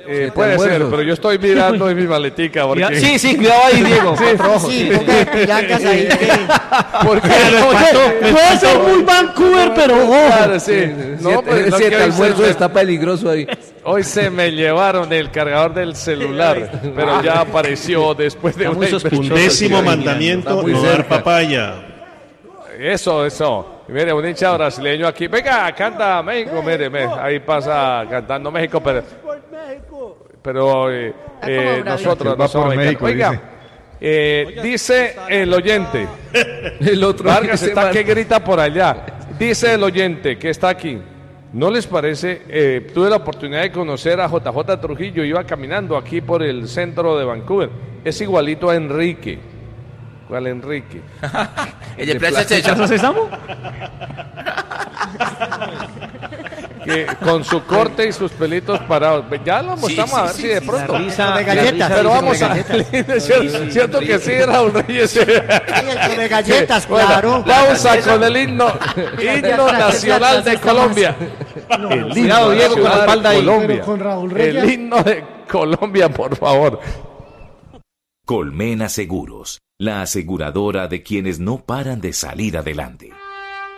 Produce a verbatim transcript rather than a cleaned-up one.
Eh, puede ser, pero yo estoy mirando en mi maletica. Porque... Sí, sí, cuidado ahí, Diego. Sí, sí, ponga pillacas ahí. Porque puede ser muy Vancouver, pero ojo. Claro, sí. No, pues, ese no quiero almuerzo ser- está peligroso ahí. Hoy se me llevaron el cargador del celular, pero ya apareció después de Está una muy sospechoso. inversión. Undécimo mandamiento, muy no dar cerca. papaya. Eso, eso. Y mire, un hincha brasileño aquí. Venga, canta México. Mire, mire, ahí pasa cantando México, pero, pero eh, eh, nosotros no somos mexicanos. Oiga, eh, dice el oyente. El otro Vargas ese está man- que grita por allá. Dice el oyente que está aquí. ¿No les parece? Eh, tuve la oportunidad de conocer a J J Trujillo. Iba caminando aquí por el centro de Vancouver. Es igualito a Enrique. ¿Cuál Enrique? El de Plaza Sésamo. ¿Plaza Sésamo? Que con su corte y sus pelitos parados. Ya lo mostramos sí, a ver sí, si de sí, pronto. La risa, de galletas. la risa Pero dice vamos de a. galletas. ¿Cierto, cierto que sí, Raúl Reyes? Sí, el de galletas, Bueno, claro. pausa con el himno, himno nacional de Colombia. El himno Cuidado, Diego, con la nacional espalda de ahí. Colombia. Pero con Raúl Reyes. El himno de Colombia, por favor. Colmena Seguros, la aseguradora de quienes no paran de salir adelante.